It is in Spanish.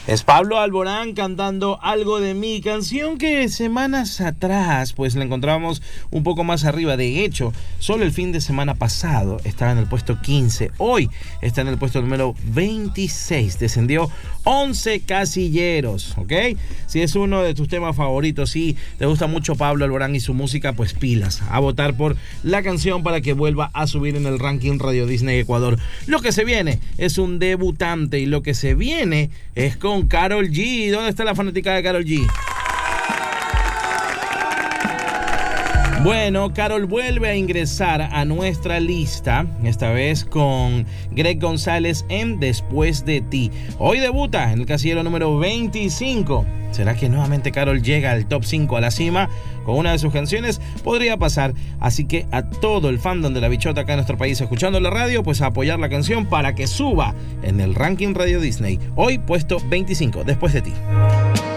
Es Pablo Alborán cantando Algo de mí, canción que semanas atrás pues la encontramos un poco más arriba. De hecho, solo el fin de semana pasado estaba en el puesto 15. Hoy está en el puesto número 26. Descendió 11 casilleros, ¿ok? Si es uno de tus temas favoritos, si te gusta mucho Pablo Alborán y su música, pues pilas a votar por la canción para que vuelva a subir en el ranking Radio Disney Ecuador. Lo que se viene es un debutante y lo que se viene es con Karol G. ¿Dónde está la fanática de Karol G? Bueno, Karol vuelve a ingresar a nuestra lista, esta vez con Greg González en Después de ti. Hoy debuta en el casillero número 25. ¿Será que nuevamente Karol llega al top 5 a la cima con una de sus canciones? Podría pasar, así que a todo el fandom de La Bichota acá en nuestro país escuchando la radio, pues a apoyar la canción para que suba en el ranking Radio Disney. Hoy puesto 25, Después de ti.